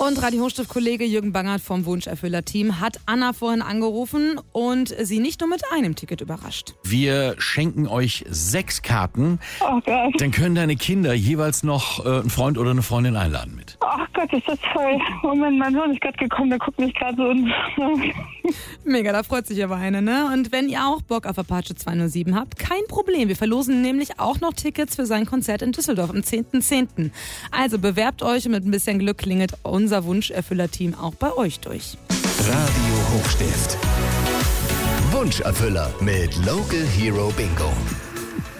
Und Radio Hochstift-Kollege Jürgen Bangert vom Wunscherfüller-Team hat Anna vorhin angerufen und sie nicht nur mit einem Ticket überrascht. Wir schenken euch 6 Karten. Oh Gott. Dann können deine Kinder jeweils noch einen Freund oder eine Freundin einladen mit. Oh Gott, ist das toll. Moment, mein Sohn ist gerade gekommen, der guckt mich gerade so und... Mega, da freut sich aber eine, ne? Und wenn ihr auch Bock auf Apache 207 habt, kein Problem. Wir verlosen nämlich auch noch Tickets für sein Konzert in Düsseldorf am 10.10. Also bewerbt euch und mit ein bisschen Glück klingelt unser Wunscherfüller-Team auch bei euch durch. Radio Hochstift. Wunscherfüller mit Local Hero Bingo.